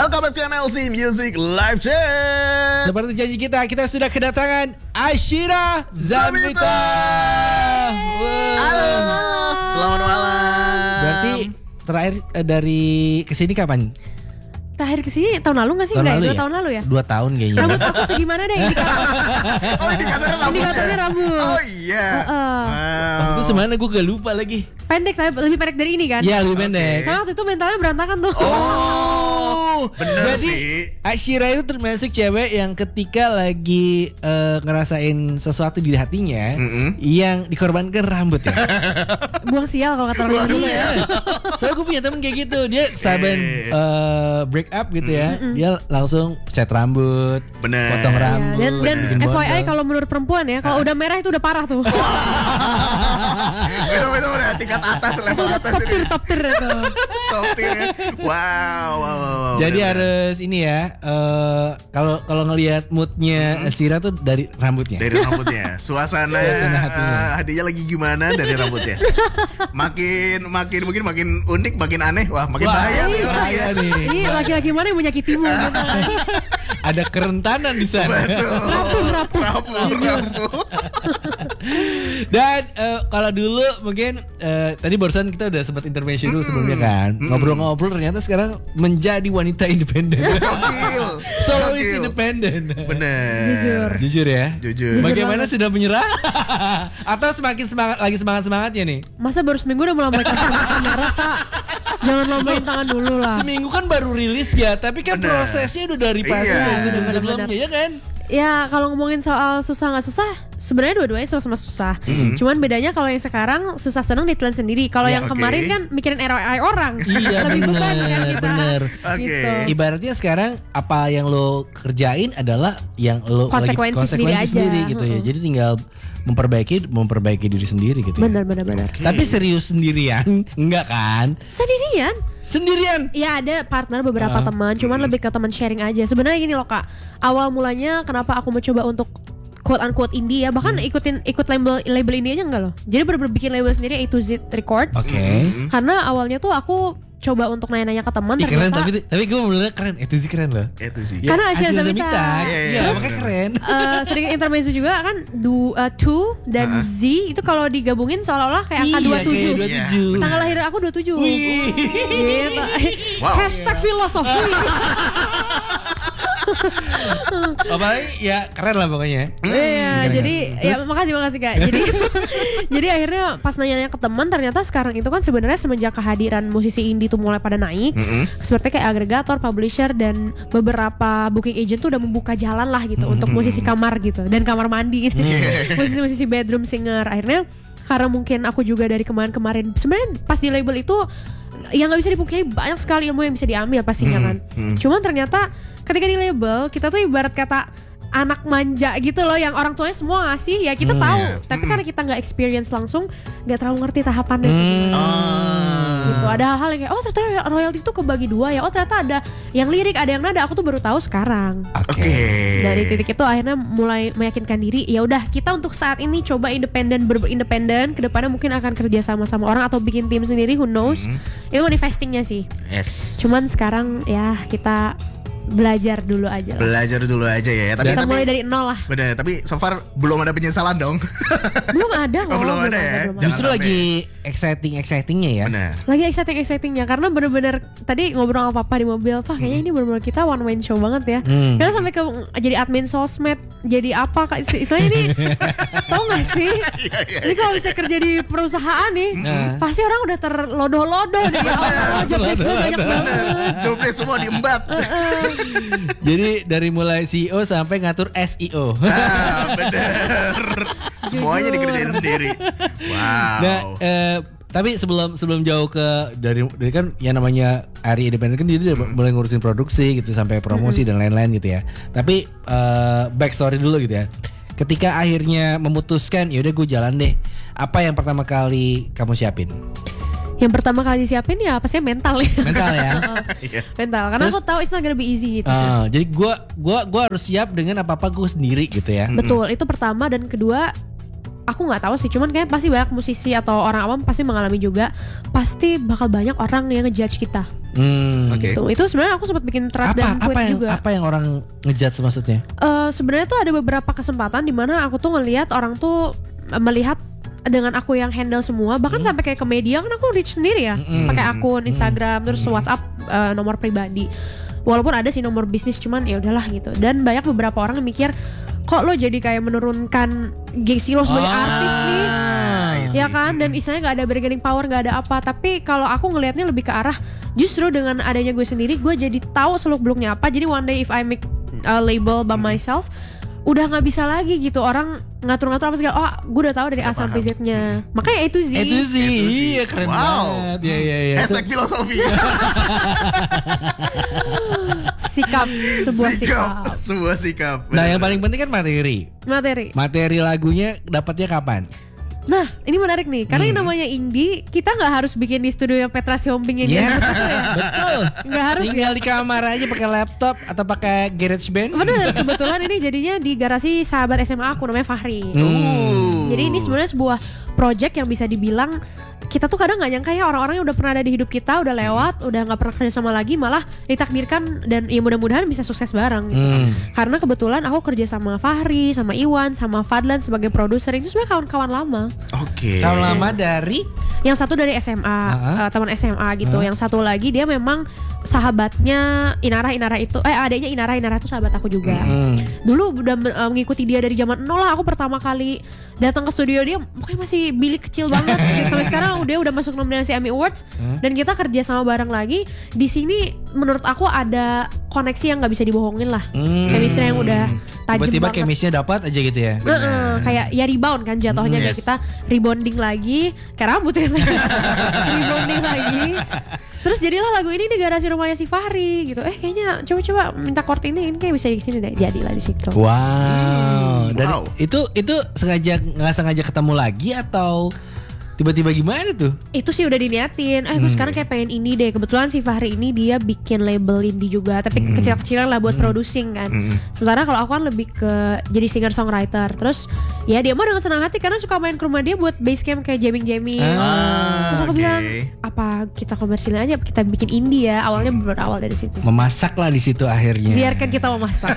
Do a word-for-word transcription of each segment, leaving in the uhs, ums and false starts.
Welcome back to M L C Music Live Chat. Seperti janji kita, kita sudah kedatangan Ashira Zamita. Halo, selamat malam. Berarti terakhir eh, dari kesini kapan? Terakhir kesini tahun lalu gak sih? Tahun Enggak, lalu dua ya? tahun lalu ya? Dua tahun kayaknya. Rambut aku segimana deh indikator. Oh, indikatornya rambut. Indikatornya rambut. Oh iya. Heeh. Wow. Waktu itu semana gue gak lupa lagi. Pendek tapi lebih pendek dari ini kan? Iya lebih pendek. Soalnya waktu itu mentalnya berantakan tuh. Oh, bener Jadi, sih. Ashira itu termasuk cewek yang ketika lagi eh, ngerasain sesuatu di hatinya, Mm-mm. yang dikorbankan rambut ya. Buang sial kalau kata orang Buang Indonesia. sial. Soalnya gue punya temen kayak gitu. Dia saben Eh. eh, break up gitu ya, dia langsung cat rambut, Bener. potong Ya, rambut, dan dan bikin F Y I bondol. kalau menurut perempuan ya, kalau udah merah itu udah parah tuh. itu itu udah tingkat atas, Itu level udah atas top ini. tier, top tier itu. Top tier ya. Wow, wow, wow, wow. Jadi Bener, harus ini ya, eh, kalau kalau ngelihat moodnya Ashira tuh dari rambutnya. dari rambutnya, suasana, Suasana hatinya. eh, hatinya lagi gimana dari rambutnya. Makin makin mungkin makin unik, makin aneh, wah makin Wah, bahaya nih orang bahaya ya. nih. Ini laki-laki mana yang menyakitimu gitu kan? Ada kerentanan di sana. Betul. Rapuh, rapuh. rapuh, rapuh. Dan eh, kalau dulu mungkin eh, tadi barusan kita udah sempat intervention dulu sebelumnya kan. Ngobrol-ngobrol ternyata sekarang menjadi wanita independen. Gokil. Soloist Gokil. independen. Bener. Jujur. Jujur ya. Jujur. Bagaimana banget. sudah menyerah? Atau semakin semangat lagi semangat semangatnya nih? Masa baru seminggu udah melambaikan tangan merah, Kak? Jangan lambain tangan dulu lah. Seminggu kan baru rilis ya, tapi kan Bener. prosesnya udah dari pas Iya. sebelum Bener, sebelumnya bener. ya kan? Ya kalau ngomongin soal susah nggak susah, sebenarnya dua-duanya sama-sama susah. Cuman bedanya kalau yang sekarang susah senang ditelan sendiri. Kalau Ya, yang oke. kemarin kan mikirin R O I orang. Iya, Lebih beban kan bener, kita. bener. Oke. Gitu. Ibaratnya sekarang apa yang lo kerjain adalah yang lo Konsekuensi lagi, sendiri aja. sendiri gitu ya. Mm-mm. Jadi tinggal memperbaiki memperbaiki diri sendiri gitu ya. Bener bener bener. Oke. Tapi serius sendirian enggak kan? Sendirian? Sendirian. Ya ada partner beberapa Ah. teman, cuman lebih ke teman sharing aja. Sebenarnya gini loh Kak, awal mulanya kenapa aku mencoba untuk quote unquote indie ya, bahkan ikutin ikut label label indie aja enggak loh. Jadi bener-bener bikin label sendiri A to Z Records. Oke. Karena awalnya tuh aku coba untuk nanya-nanya ke teman, Ih, keren ternyata tapi tapi gue menurut keren. Itu sih keren loh. Itu sih. Ya, Karena Ashira Ashira Zamita. Iya, Iya, iya, makanya bener. keren. Eh, sedikit intermezzo juga kan du, uh, two dan Z itu kalau digabungin seolah-olah kayak angka Iya, dua puluh tujuh. kayak dua puluh tujuh. Iya, Tanggal lahir aku dua puluh tujuh. Wih. Gitu. Wow. Hashtag filosofi. Apalagi ya keren lah pokoknya. Iya, Keren. jadi ya Terus? makasih makasih Kak. Jadi jadi akhirnya pas nanya-nanya ke teman ternyata sekarang itu kan sebenarnya semenjak kehadiran musisi indie tuh mulai pada naik, Mm-mm. seperti kayak agregator, publisher dan beberapa booking agent tuh udah membuka jalan lah gitu untuk musisi kamar gitu dan kamar mandi gitu. Musisi-musisi bedroom singer. Akhirnya karena mungkin aku juga dari kemarin-kemarin sebenarnya pas di label itu yang nggak bisa dipungkiri banyak sekali ilmu yang bisa diambil pastinya kan. Cuman ternyata ketika di label kita tuh ibarat kata anak manja gitu loh yang orang tuanya semua ngasih ya kita Hmm, tahu. iya. Tapi karena kita nggak experience langsung, nggak terlalu ngerti tahapannya kayak gimana. Ah. Gitu. Ada hal-hal yang kayak oh ternyata royalty itu kebagi dua ya. Oh ternyata ada yang lirik, ada yang nada. Aku tuh baru tahu sekarang. Oke. Dari titik itu akhirnya mulai meyakinkan diri. Ya udah kita untuk saat ini coba independen berindependen. Kedepannya mungkin akan kerja sama sama orang atau bikin tim sendiri. Who knows? Itu manifestingnya sih. Yes. Cuman sekarang ya kita belajar dulu aja lah. Belajar dulu aja ya. Tapi Kita tapi mulai dari nol lah. bener, tapi so far belum ada penyesalan dong. Belum ada kok. Oh, belum ada ya? belum Jangan Justru sampai. lagi exciting excitingnya ya. Bener. Lagi exciting excitingnya karena bener-bener tadi ngobrol sama papa di mobil, Pak kayaknya ini bener-bener kita one man show banget ya. Hmm. Karena sampai ke jadi admin sosmed, jadi apa kak? Istilahnya ini, tau gak sih? Ini kalau bisa kerja di perusahaan nih, Nah. pasti orang udah terlodoh-lodoh deh. Ya Allah, job desk gue banyak banget. Jobnya semua diembat. Jadi dari mulai C E O sampai ngatur S E O. Ah, bener. Semuanya Jujur. dikerjain sendiri. Wow. Nah, eh, tapi sebelum sebelum jauh ke dari dari kan yang namanya Ari independen kan dia udah mulai ngurusin produksi gitu sampai promosi dan lain-lain gitu ya. Tapi eh, backstory dulu gitu ya. Ketika akhirnya memutuskan ya udah gue jalan deh. Apa yang pertama kali kamu siapin? Yang pertama kali disiapin ya pastinya mental ya. Mental ya. Iya. Mental, karena Terus- aku tahu it's not gonna be easy gitu. Ah, jadi gue gua gua harus siap dengan apa-apa gue sendiri gitu ya. Betul, itu pertama dan kedua aku nggak tahu sih, cuman kayak pasti banyak musisi atau orang awam pasti mengalami juga, pasti bakal banyak orang yang ngejudge kita. Hmm. Oke. Tuh, itu sebenarnya aku sempat bikin thread Apa dan tweet apa yang juga. apa yang orang ngejudge maksudnya? Eh, sebenarnya tuh ada beberapa kesempatan di mana aku tuh ngelihat orang tuh eh, melihat dengan aku yang handle semua, bahkan Hmm. sampai kayak ke media kan aku reach sendiri ya, Hmm. pakai akun Instagram, terus WhatsApp, eh, nomor pribadi. Walaupun ada sih nomor bisnis, cuman ya udahlah gitu. Dan banyak beberapa orang yang mikir, kok lo jadi kayak menurunkan gengsi lo sebagai Ah, artis nih, I see. ya kan? Dan istilahnya nggak ada bargaining power, nggak ada apa. Tapi kalau aku ngelihatnya lebih ke arah, justru dengan adanya gue sendiri, gue jadi tahu seluk beluknya apa. Jadi one day if I make a label by myself, udah nggak bisa lagi gitu orang ngatur-ngatur apa segala. Oh, gue udah tahu dari A sampai Z-nya. Makanya itu sih. Itu sih, Itu sih. iya keren Wow. banget. Iya iya iya. Hashtag filosofi. Sikap, sebuah sikap. Sebuah sikap. Nah, yang paling penting kan materi. Materi. Materi lagunya dapatnya kapan? Nah, ini menarik nih, karena Hmm. yang namanya indie, kita nggak harus bikin di studio yang Petra Siombing yang Yes, gitu ya. betul. Nggak harus Tinggal di kamar aja pakai laptop atau pakai GarageBand. Bener, kebetulan ini jadinya di garasi sahabat S M A aku namanya Fahri. Hmm. Jadi ini sebenarnya sebuah project yang bisa dibilang kita tuh kadang nggak nyangka ya orang-orang yang udah pernah ada di hidup kita udah lewat, udah nggak pernah kerja sama lagi, malah ditakdirkan dan ya mudah-mudahan bisa sukses bareng. Gitu. Hmm. Karena kebetulan aku kerja sama Fahri, sama Iwan, sama Fadlan sebagai produser. Ini sebenarnya kawan-kawan lama. Oke. Tahun lama dari Yang satu dari S M A, Uh-huh. uh, teman S M A gitu. Uh-huh. Yang satu lagi dia memang sahabatnya Inara. Inara itu, eh adanya Inara. Inara itu sahabat aku juga. hmm. Dulu udah uh, mengikuti dia dari zaman nol lah. Aku pertama kali datang ke studio dia, mukanya masih bilik kecil banget. Gitu. Sampai sekarang dia udah masuk nominasi Emmy Awards. Hmm. Dan kita kerja sama bareng lagi. Di sini menurut aku ada koneksi yang nggak bisa dibohongin lah. Hmm. Chemistry yang udah tajam Tiba-tiba banget. chemistry-nya dapat aja gitu ya. Heeh, kayak ya rebound kan jatuhnya, Hmm, kayak yes. kita rebonding lagi kayak rambut ya saya. Rebonding lagi. Terus jadilah lagu ini di garasi rumahnya si Fahri gitu. Eh kayaknya coba-coba minta chord ini, ini kayak bisa di sini deh. Jadilah di situ. Wow. Dan wow. itu itu sengaja nggak sengaja ketemu lagi atau tiba-tiba gimana tuh? Itu sih udah diniatin. Eh gue Hmm. sekarang kayak pengen ini deh. Kebetulan si Fahri ini dia bikin label indie juga, tapi kecil-kecilan lah buat producing kan. Hmm. Sementara kalau aku kan lebih ke jadi singer songwriter. Terus ya dia mah dengan senang hati karena suka main ke rumah dia buat base camp kayak jamming-jamming. Ah, Terus aku oke. bilang, apa kita komersilin aja, kita bikin indie ya. Awalnya berawal dari situ. Memasak lah di situ akhirnya. Biarkan kita memasak.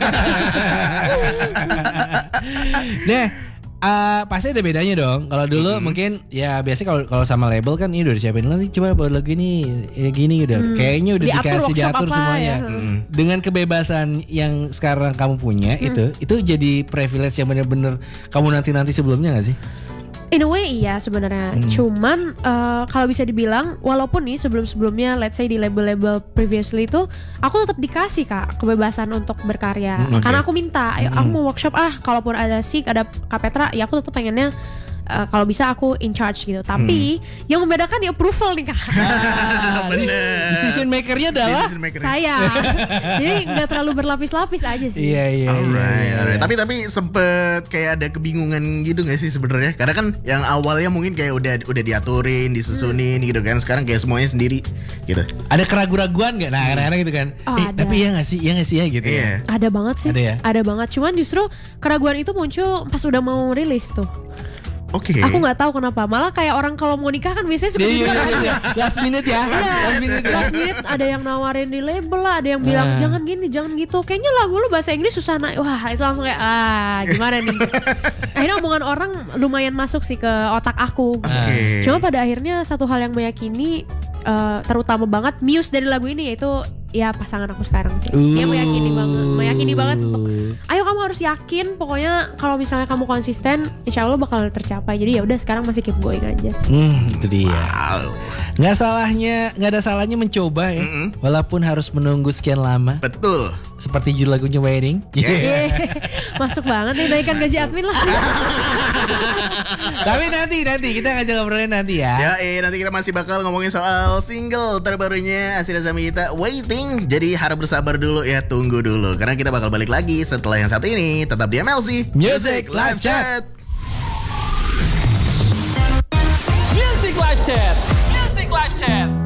Nah, uh, pasti ada bedanya dong. Kalau dulu mungkin ya biasanya kalau kalau sama label kan ini udah disiapin nanti coba buat lagu ini ya gini udah kayaknya udah Diatur dikasih workshop diatur apa semuanya. ya. Hmm. Dengan kebebasan yang sekarang kamu punya itu itu jadi privilege yang bener-bener kamu nanti-nanti sebelumnya gak sih? In a way iya sebenarnya. Hmm. Cuman eh, kalau bisa dibilang, walaupun nih sebelum-sebelumnya, let's say di label-label previously itu, aku tetap dikasih kak kebebasan untuk berkarya. Hmm, oke. Karena aku minta, ayo aku Hmm. mau workshop ah, kalaupun ada Sik, ada Kak Petra, ya aku tetap pengennya eh, kalau bisa aku in charge gitu. Tapi yang membedakan di approval nih kak. Bener. Decision makernya adalah Decision maker. Saya. Jadi nggak terlalu berlapis-lapis aja sih. iya iya Alright, iya. alright. Tapi tapi sempet kayak ada kebingungan gitu gak sih sebenarnya? Karena kan yang awalnya mungkin kayak udah udah diaturin, disusunin gitu kan. Sekarang kayak semuanya sendiri gitu. Ada keraguan-raguan nggak? Nah kadang-kadang gitu kan. Oh, eh, ada. tapi ya nggak sih, ya nggak sih ya gitu. Iya. Ya. Ada banget sih. Ada ya? banget. Cuman justru keraguan itu muncul pas udah mau rilis tuh. Oke. Aku nggak tahu kenapa. Malah kayak orang kalau mau nikah kan biasanya suka Iya, gitu iya, kan. iya. Last minute ya. Iya, Last minute ya. last minute ada yang nawarin di label lah, ada yang bilang Nah. jangan gini, jangan gitu. Kayaknya lagu lu bahasa Inggris susah naik. Wah, itu langsung kayak ah, gimana nih? Akhirnya omongan orang lumayan masuk sih ke otak aku. Oke. Cuma pada akhirnya satu hal yang meyakini eh, terutama banget muse dari lagu ini yaitu ya pasangan aku sekarang sih. Dia meyakini banget, meyakini banget. Ayo kamu harus yakin, pokoknya kalau misalnya kamu konsisten, insya Allah bakal tercapai. Jadi ya udah sekarang masih keep going aja. Hmm, itu dia. Wow. Nggak salahnya, nggak ada salahnya mencoba ya. Mm-mm. Walaupun harus menunggu sekian lama. Betul. Seperti judul lagunya Wedding. Yes. Yeay, masuk banget nih naikan gaji admin lah. Tapi nanti nanti kita ngajak ngobrolin nanti ya. Ya, eh nanti kita masih bakal ngomongin soal single terbarunya Asira Zamita, Waiting. Jadi harap bersabar dulu ya, tunggu dulu karena kita bakal balik lagi setelah yang satu ini. Tetap di M L C Music Live Chat. Music Live Chat. Music Live Chat.